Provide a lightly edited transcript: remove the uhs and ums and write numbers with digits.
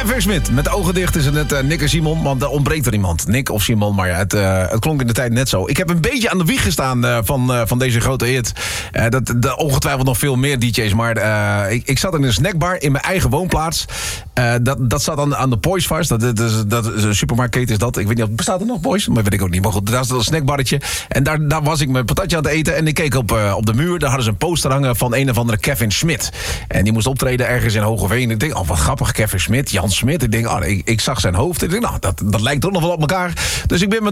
Kevin Smit, met de ogen dicht is het net Nick en Simon, want er ontbreekt er iemand. Nick of Simon, maar ja, het klonk in de tijd net zo. Ik heb een beetje aan de wieg gestaan van deze grote hit. Ongetwijfeld nog veel meer DJ's, maar ik zat in een snackbar in mijn eigen woonplaats. Dat zat aan de Poys vast. Dat is een supermarktketen is dat. Ik weet niet, bestaat er nog Poys? Maar weet ik ook niet. Maar goed, daar is een snackbarretje. En daar was ik mijn patatje aan het eten. En ik keek op de muur. Daar hadden ze een poster hangen van een of andere Kevin Smit. En die moest optreden ergens in Hogeveen. Ik denk, wat grappig, Kevin Smit, Jan Smit. Ik denk, ik zag zijn hoofd. Ik denk, dat lijkt toch nog wel op elkaar. Dus ik ben met